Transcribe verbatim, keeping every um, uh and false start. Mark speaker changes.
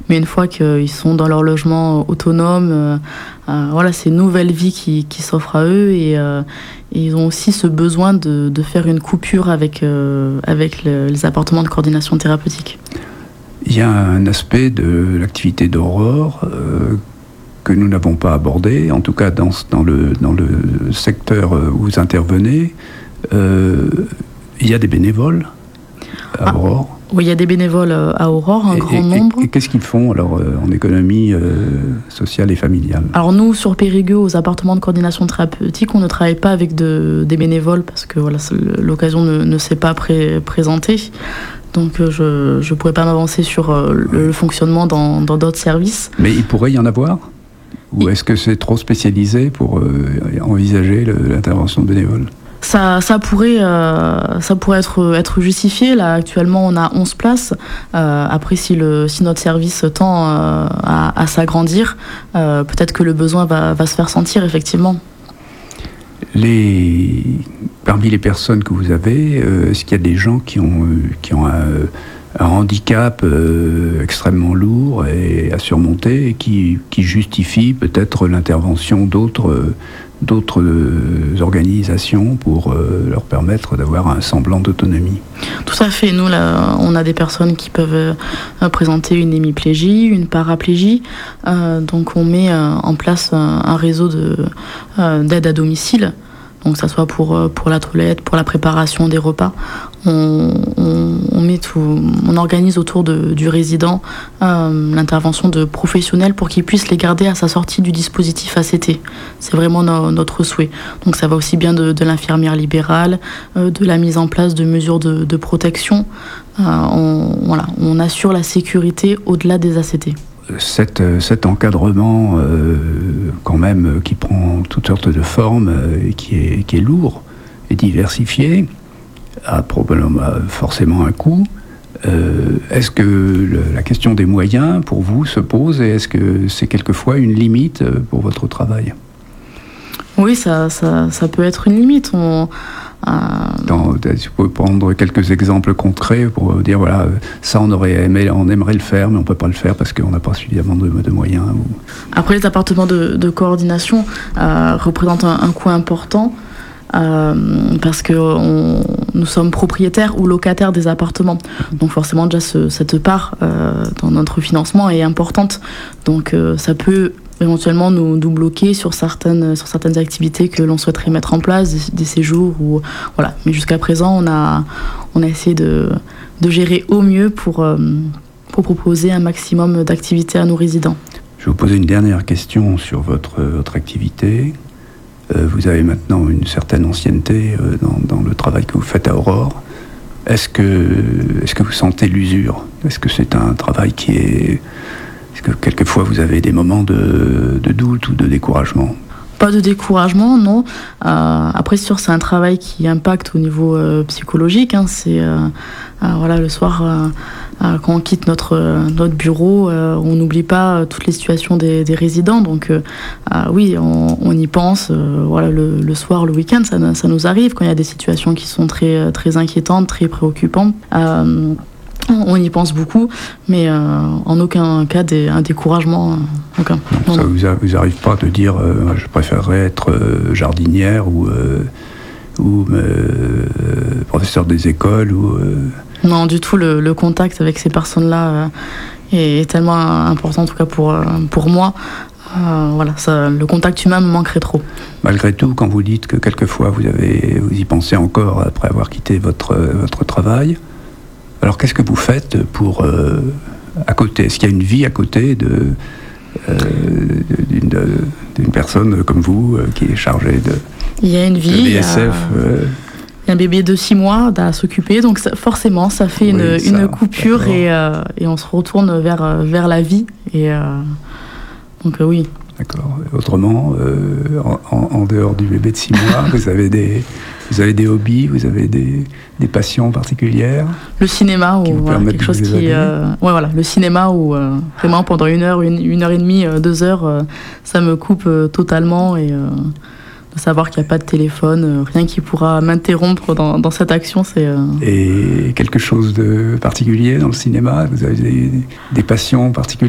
Speaker 1: mais une fois qu'ils sont dans leur logement autonome, euh, euh, voilà, c'est une nouvelle vie qui, qui s'offre à eux et, euh, et ils ont aussi ce besoin de, de faire une coupure avec, euh, avec le, les appartements de coordination thérapeutique.
Speaker 2: Il y a un aspect de l'activité d'Aurore euh, que nous n'avons pas abordé, en tout cas dans, dans, le, dans le secteur où vous intervenez. Euh, il y a des bénévoles à
Speaker 1: ah,
Speaker 2: Aurore.
Speaker 1: Oui, il y a des bénévoles à Aurore, un
Speaker 2: et,
Speaker 1: grand
Speaker 2: et,
Speaker 1: nombre.
Speaker 2: Et, et qu'est-ce qu'ils font alors euh, en économie euh, sociale et familiale?
Speaker 1: Alors nous, sur Périgueux, aux appartements de coordination thérapeutique, on ne travaille pas avec de, des bénévoles parce que voilà, l'occasion ne, ne s'est pas pré présentée. Donc euh, je ne pourrais pas m'avancer sur euh, le, le fonctionnement dans d'autres services.
Speaker 2: Mais il pourrait y en avoir? Ou est-ce que c'est trop spécialisé pour euh, envisager l'intervention de bénévoles?
Speaker 1: Ça, ça, pourrait, euh, ça pourrait être, être justifié. Là, actuellement, on a onze places. Euh, après, si, le, si notre service tend euh, à, à s'agrandir, euh, peut-être que le besoin va, va se faire sentir, effectivement.
Speaker 2: Les... Parmi les personnes que vous avez, euh, est-ce qu'il y a des gens qui ont, euh, qui ont un, un handicap euh, extrêmement lourd et à surmonter et qui, qui justifie peut-être l'intervention d'autres euh, d'autres euh, organisations pour euh, leur permettre d'avoir un semblant d'autonomie?
Speaker 1: Tout à fait. Nous, là, on a des personnes qui peuvent euh, présenter une hémiplégie, une paraplégie. Euh, donc, on met euh, en place un, un réseau de, euh, d'aide à domicile. Donc, que ça soit pour, pour la toilette, pour la préparation des repas. On, on, on, met tout, on organise autour de, du résident euh, l'intervention de professionnels pour qu'ils puissent les garder à sa sortie du dispositif A C T. C'est vraiment no, notre souhait. Donc, ça va aussi bien de, de l'infirmière libérale, euh, de la mise en place de mesures de, de protection. Euh, on, voilà, on assure la sécurité au-delà des A C T.
Speaker 2: Cet, cet encadrement, euh, quand même, qui prend toutes sortes de formes euh, et qui est, qui est lourd et diversifié, a probablement forcément un coût. Euh, est-ce que le, la question des moyens, pour vous, se pose et est-ce que c'est quelquefois une limite pour votre travail?
Speaker 1: Oui, ça, ça, ça peut être une limite. On... Euh...
Speaker 2: Dans, tu peux prendre quelques exemples concrets pour dire voilà, ça on aurait aimé, on aimerait le faire, mais on peut pas le faire parce qu'on n'a pas suffisamment de, de moyens. Ou...
Speaker 1: Après, les appartements de, de coordination euh, représentent un, un coût important. Euh, parce que on, nous sommes propriétaires ou locataires des appartements, donc forcément déjà ce, cette part euh, dans notre financement est importante, donc euh, ça peut éventuellement nous, nous bloquer sur certaines, sur certaines activités que l'on souhaiterait mettre en place, des, des séjours ou voilà. Mais jusqu'à présent on a, on a essayé de, de gérer au mieux pour, euh, pour proposer un maximum d'activités à nos résidents.
Speaker 2: Je vais vous poser une dernière question sur votre, votre activité. Euh, vous avez maintenant une certaine ancienneté euh, dans, dans le travail que vous faites à Aurore. Est-ce que, est-ce que vous sentez l'usure? Est-ce que c'est un travail qui est... Est-ce que quelquefois vous avez des moments de, de doute ou de découragement?
Speaker 1: Pas de découragement, non. Euh, après, c'est sûr, c'est un travail qui impacte au niveau euh, psychologique. Hein. C'est euh, euh, voilà, le soir, euh, euh, quand on quitte notre euh, notre bureau, euh, on n'oublie pas euh, toutes les situations des, des résidents. Donc, euh, euh, oui, on, on y pense. Euh, voilà, le, le soir, le week-end, ça, ça nous arrive quand il y a des situations qui sont très très inquiétantes, très préoccupantes. Euh, On y pense beaucoup, mais euh, en aucun cas des, un découragement. Euh, aucun.
Speaker 2: Donc, ça vous, a, vous arrive pas de dire euh, je préférerais être euh, jardinière ou, euh, ou euh, professeur des écoles ou, euh...
Speaker 1: Non, du tout. Le, le contact avec ces personnes-là euh, est, est tellement important, en tout cas pour, euh, pour moi. Euh, voilà, ça, le contact humain me manquerait trop.
Speaker 2: Malgré tout, quand vous dites que quelquefois vous, avez, vous y pensez encore après avoir quitté votre, votre travail, alors qu'est-ce que vous faites pour euh, à côté? Est-ce qu'il y a une vie à côté de, euh, d'une, de, d'une personne comme vous euh, qui est chargée de,
Speaker 1: il y a une vie,
Speaker 2: de B S F?
Speaker 1: il y a, euh... il y a un bébé de six mois à s'occuper, donc ça, forcément ça fait une, oui, ça, une coupure et, euh, et on se retourne vers, vers la vie. Et, euh, donc euh, oui.
Speaker 2: D'accord. Autrement, euh, en, en dehors du bébé de six mois, vous avez des, vous avez des hobbies, vous avez des, des passions particulières?
Speaker 1: Le cinéma, ou voilà, quelque chose qui, euh, ouais, voilà, le cinéma où euh, vraiment pendant une heure, une, une heure et demie, euh, deux heures, euh, ça me coupe euh, totalement et euh, de savoir qu'il n'y a pas de téléphone, euh, rien qui pourra m'interrompre dans, dans cette action, c'est. Euh...
Speaker 2: Et quelque chose de particulier dans le cinéma? Vous avez des, des passions particulières?